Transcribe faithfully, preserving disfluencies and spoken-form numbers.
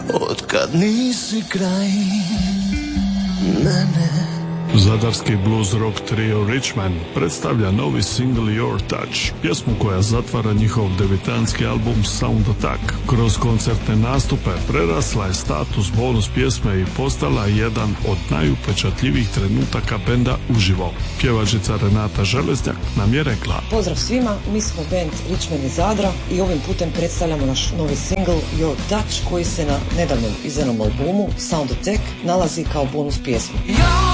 Otkad nisi kraj mene. Zadarski blues rock trio Richman predstavlja novi single Your Touch, pjesmu koja zatvara njihov debitanski album Sound Attack. Kroz koncertne nastupe prerasla je status bonus pjesme i postala jedan od najupečatljivijih trenutaka benda uživo. Pjevačica Renata Železnjak nam je rekla: pozdrav svima, mi smo band Richman iz Zadra i ovim putem predstavljamo naš novi single Your Touch koji se na nedavnom izdanom albumu Sound Attack nalazi kao bonus pjesma.